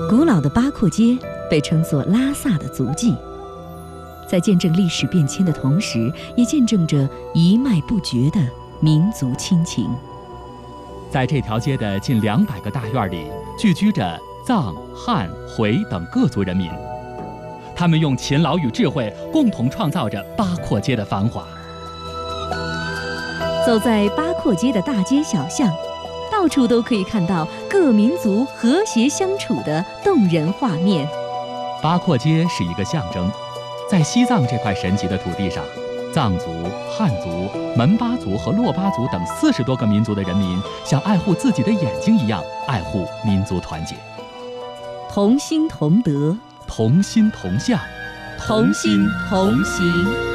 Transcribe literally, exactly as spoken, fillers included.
古老的八廓街被称作拉萨的足迹，在见证历史变迁的同时，也见证着一脉不绝的民族亲情。 在这条街的近两百个大院里，聚居着藏、汉、回等各族人民，他们用勤劳与智慧共同创造着八廓街的繁华。 走在八廓街的大街小巷，到处都可以看到各民族和谐相处的动人画面。 八廓街是一个象征，在西藏这块神奇的土地上，藏族、汉族、门巴族和珞巴族等四十多个民族的人民，像爱护自己的眼睛一样爱护民族团结， 同心同德， 同心同向， 同心同行。